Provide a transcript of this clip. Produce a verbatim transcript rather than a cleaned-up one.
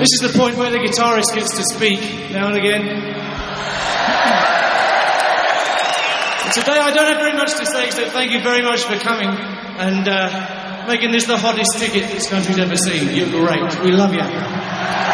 This is the point where the guitarist gets to speak now and again. Today I don't have very much to say except thank you very much for coming and uh, making this the hottest ticket this country's ever seen. You're great. We love you.